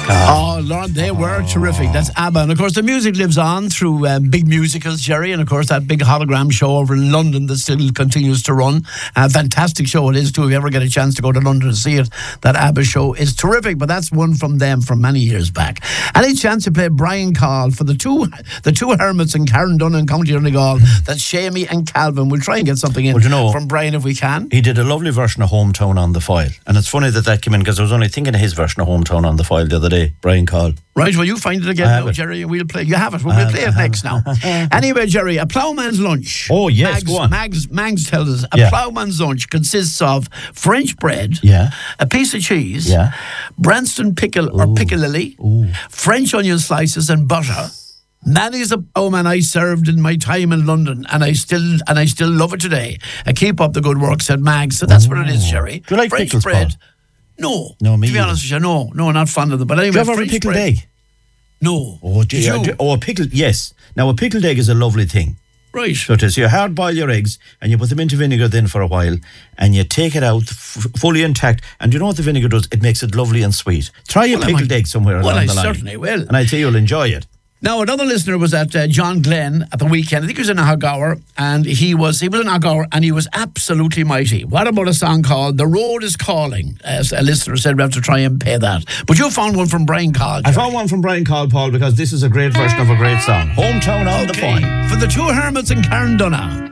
Oh, Lord, they were terrific. That's ABBA. And, of course, the music lives on through big musicals, Jerry, and, of course, that big hologram show over in London that still continues to run. A fantastic show it is, too. If you ever get a chance to go to London to see it, that ABBA show is terrific, but that's one from them from many years back. Any chance to play Brian Call for the two hermits in Carndon and County Donegal, that's Shamey and Calvin. We'll try and get something in from Brian if we can. He did a lovely version of Hometown on the Foil. And it's funny that came in because I was only thinking of his version of Hometown on the Foil the other day, Brian Call. Right, well, you find it again now, Jerry, and we'll play. You have it. We'll play it next now. Anyway, Jerry, a ploughman's lunch. Oh, yes, go on. Mags tells us a ploughman's lunch consists of French bread, a piece of cheese, Branston pickle or piccalilli, French onion slices and butter. That is a ploughman I served in my time in London, and I still love it today. I keep up the good work, said Mags. So that's what it is, Jerry. Do you like French pickles, bread? Paul? No, me to be honest with you, no, not fond of them. But anyway, do you ever have a French pickled bread. egg? No. Oh, a pickled, yes. Now, a pickled egg is a lovely thing. Right. So it is, you hard boil your eggs and you put them into vinegar then for a while and you take it out fully intact, and you know what the vinegar does? It makes it lovely and sweet. Try a pickled egg somewhere along the line. Well, I certainly will. And I'd say you'll enjoy it. Now, another listener was at John Glenn at the weekend. I think he was in Aghgower, and he was in Aghgower, and he was absolutely mighty. What about a song called "The Road Is Calling"? As a listener said, we have to try and pay that. But you found one from Brian Call. I found one from Brian Call, Paul, because this is a great version of a great song. Hometown on the Foil. For the two hermits in Carndonna.